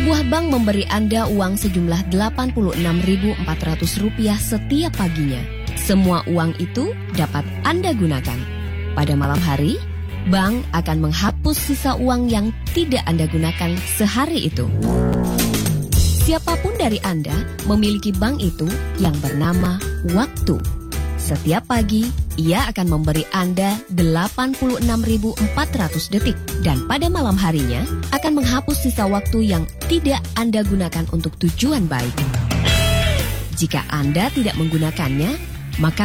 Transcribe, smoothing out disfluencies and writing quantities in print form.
Sebuah bank memberi Anda uang sejumlah Rp86.400 setiap paginya. Semua uang itu dapat Anda gunakan. Pada malam hari, bank akan menghapus sisa uang yang tidak Anda gunakan sehari itu. Siapapun dari Anda memiliki bank itu yang bernama waktu. Setiap pagi, ia akan memberi Anda 86.400 detik dan pada malam harinya akan menghapus sisa waktu yang tidak Anda gunakan untuk tujuan baik. Jika Anda tidak menggunakannya, maka